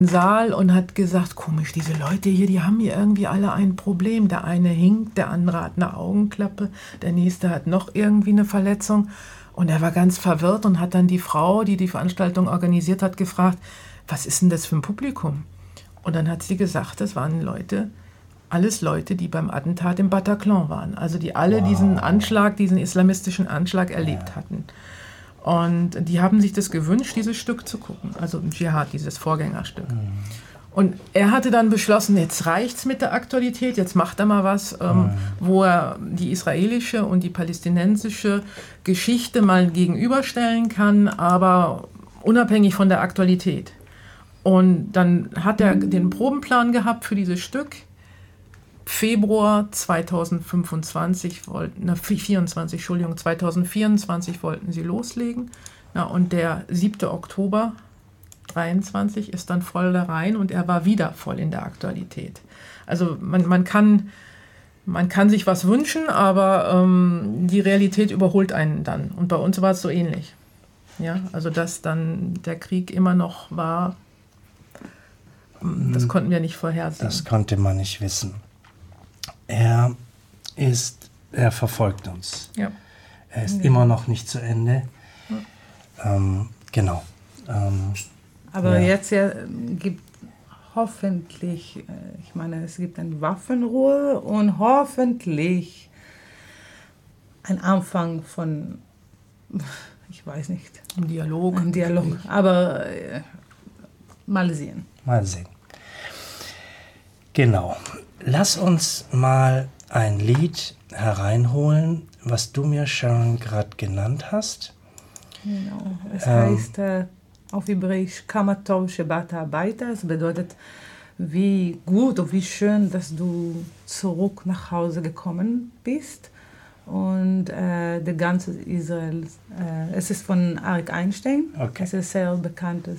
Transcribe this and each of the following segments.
Saal und hat gesagt, komisch, diese Leute hier, die haben hier irgendwie alle ein Problem. Der eine hinkt, der andere hat eine Augenklappe, der nächste hat noch irgendwie eine Verletzung. Und er war ganz verwirrt und hat dann die Frau, die die Veranstaltung organisiert hat, gefragt, was ist denn das für ein Publikum? Und dann hat sie gesagt, das waren alles Leute, die beim Attentat im Bataclan waren. Also die alle diesen islamistischen Anschlag erlebt hatten. Und die haben sich das gewünscht, dieses Stück zu gucken, also Dschihad, dieses Vorgängerstück. Und er hatte dann beschlossen, jetzt reicht's mit der Aktualität, jetzt macht er mal was, wo er die israelische und die palästinensische Geschichte mal gegenüberstellen kann, aber unabhängig von der Aktualität. Und dann hat er den Probenplan gehabt für dieses Stück. Februar 2024 2024 wollten sie loslegen. Ja, und der 7. Oktober 23 ist dann voll da rein und er war wieder voll in der Aktualität. Also man kann sich was wünschen, aber die Realität überholt einen dann. Und bei uns war es so ähnlich. Ja, also dass dann der Krieg immer noch war, das konnten wir nicht vorhersehen. Das konnte man nicht wissen. Er verfolgt uns. Ja. Er ist immer noch nicht zu Ende. Ja. Genau. Aber jetzt gibt hoffentlich, ich meine, es gibt eine Waffenruhe und hoffentlich ein Anfang von, ich weiß nicht. Ein Dialog. Aber mal sehen. Mal sehen. Genau. Lass uns mal ein Lied hereinholen, was du mir schon gerade genannt hast. Genau. Es heißt auf Hebräisch Kama Tov Shebata Habayta. Es bedeutet, wie gut und wie schön, dass du zurück nach Hause gekommen bist. Und der ganze Israel, es ist von Arik Einstein. Okay. Es ist ein sehr bekanntes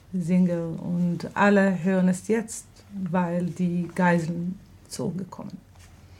Sänger und alle hören es jetzt, weil die Geiseln zurückgekommen.